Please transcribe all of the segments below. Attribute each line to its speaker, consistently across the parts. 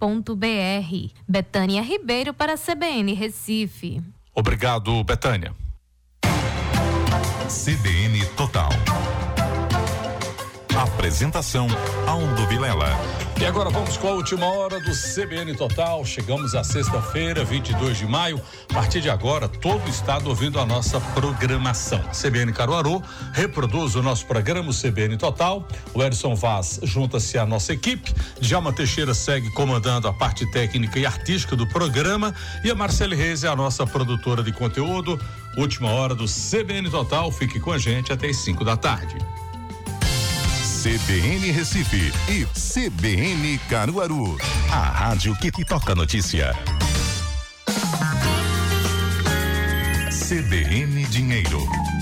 Speaker 1: Betânia Ribeiro para a CBN Recife.
Speaker 2: Obrigado, Betânia.
Speaker 3: CBN Total. Apresentação Aldo Vilela.
Speaker 2: E agora vamos com a última hora do CBN Total. Chegamos à sexta-feira, 22 de maio. A partir de agora, todo o estado ouvindo a nossa programação. CBN Caruaru reproduz o nosso programa, o CBN Total. O Edson Vaz junta-se à nossa equipe. Djalma Teixeira segue comandando a parte técnica e artística do programa. E a Marcele Reis é a nossa produtora de conteúdo. Última hora do CBN Total. Fique com a gente até as 5 da tarde.
Speaker 3: CBN Recife e CBN Caruaru. A rádio que te toca notícia. CBN Dinheiro.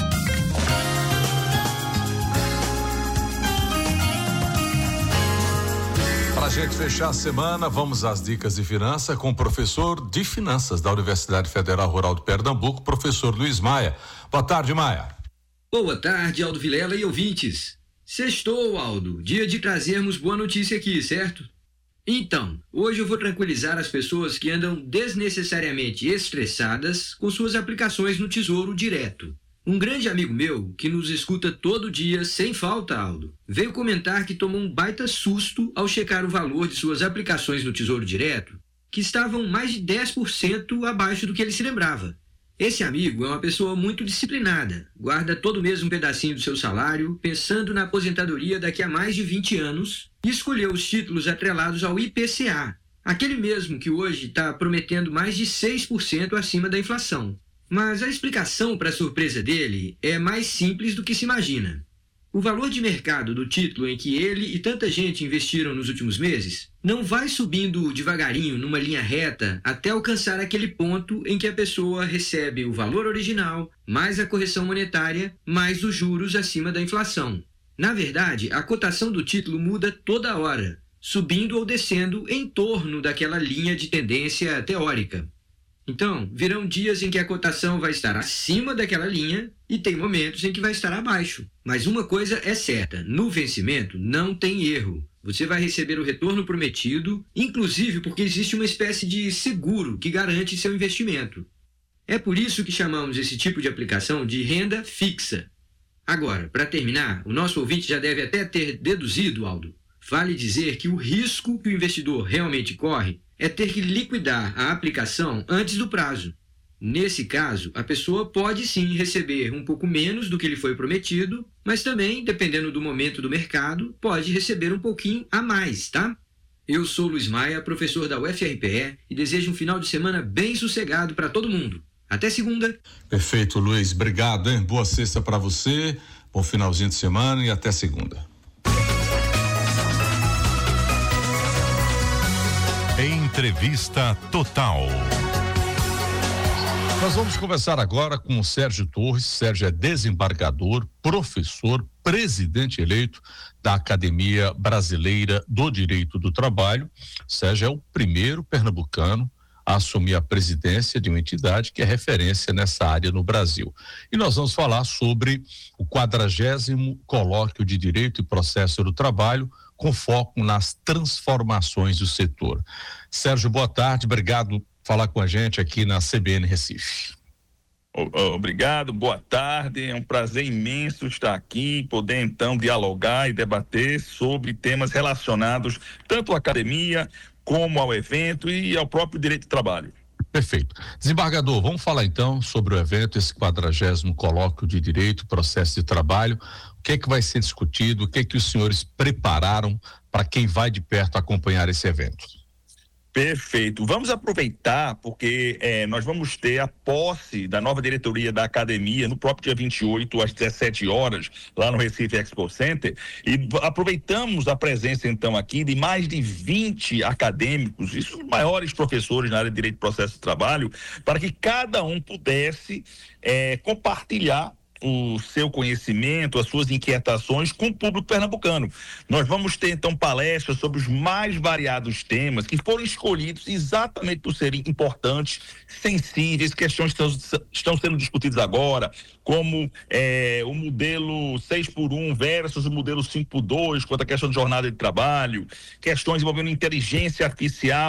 Speaker 2: Para a gente fechar a semana, vamos às dicas de finança com o professor de finanças da Universidade Federal Rural de Pernambuco, professor Luiz Maia. Boa tarde, Maia.
Speaker 4: Boa tarde, Aldo Vilela e ouvintes. Sextou, Aldo, dia de trazermos boa notícia aqui, certo? Então, hoje eu vou tranquilizar as pessoas que andam desnecessariamente estressadas com suas aplicações no Tesouro Direto. Um grande amigo meu, que nos escuta todo dia, sem falta, Aldo, veio comentar que tomou um baita susto ao checar o valor de suas aplicações no Tesouro Direto, que estavam mais de 10% abaixo do que ele se lembrava. Esse amigo é uma pessoa muito disciplinada, guarda todo mês um pedacinho do seu salário, pensando na aposentadoria daqui a mais de 20 anos, e escolheu os títulos atrelados ao IPCA, aquele mesmo que hoje está prometendo mais de 6% acima da inflação. Mas a explicação para a surpresa dele é mais simples do que se imagina. O valor de mercado do título em que ele e tanta gente investiram nos últimos meses não vai subindo devagarinho numa linha reta até alcançar aquele ponto em que a pessoa recebe o valor original, mais a correção monetária, mais os juros acima da inflação. Na verdade, a cotação do título muda toda hora, subindo ou descendo em torno daquela linha de tendência teórica. Então, virão dias em que a cotação vai estar acima daquela linha e tem momentos em que vai estar abaixo. Mas uma coisa é certa, no vencimento não tem erro. Você vai receber o retorno prometido, inclusive porque existe uma espécie de seguro que garante seu investimento. É por isso que chamamos esse tipo de aplicação de renda fixa. Agora, para terminar, o nosso ouvinte já deve até ter deduzido, Aldo, vale dizer que o risco que o investidor realmente corre é ter que liquidar a aplicação antes do prazo. Nesse caso, a pessoa pode sim receber um pouco menos do que lhe foi prometido, mas também, dependendo do momento do mercado, pode receber um pouquinho a mais, tá? Eu sou Luiz Maia, professor da UFRPE, e desejo um final de semana bem sossegado para todo mundo. Até segunda.
Speaker 2: Perfeito, Luiz. Obrigado, hein? Boa sexta para você, bom finalzinho de semana e até segunda.
Speaker 3: Entrevista Total.
Speaker 2: Nós vamos conversar agora com o Sérgio Torres. Sérgio é desembargador, professor, presidente eleito da Academia Brasileira do Direito do Trabalho. Sérgio é o primeiro pernambucano a assumir a presidência de uma entidade que é referência nessa área no Brasil. E nós vamos falar sobre o 40º Colóquio de Direito e Processo do Trabalho, com foco nas transformações do setor. Sérgio, boa tarde, obrigado por falar com a gente aqui na CBN Recife.
Speaker 5: Obrigado, boa tarde, é um prazer imenso estar aqui, poder então dialogar e debater sobre temas relacionados tanto à academia como ao evento e ao próprio direito do trabalho.
Speaker 2: Perfeito. Desembargador, vamos falar então sobre o evento, esse 40º Colóquio de Direito e Processo de Trabalho. O que é que vai ser discutido? O que é que os senhores prepararam para quem vai de perto acompanhar esse evento?
Speaker 5: Perfeito. Vamos aproveitar porque nós vamos ter a posse da nova diretoria da academia no próprio dia 28, às 17 horas, lá no Recife Expo Center, e aproveitamos a presença então aqui de mais de 20 acadêmicos, isso os maiores professores na área de Direito e Processo de Trabalho, para que cada um pudesse compartilhar o seu conhecimento, as suas inquietações com o público pernambucano. Nós vamos ter então palestras sobre os mais variados temas que foram escolhidos exatamente por serem importantes, sensíveis, questões que estão sendo discutidas agora, como o modelo 6x1 versus o modelo 5x2, quanto à questão de jornada de trabalho, questões envolvendo inteligência artificial,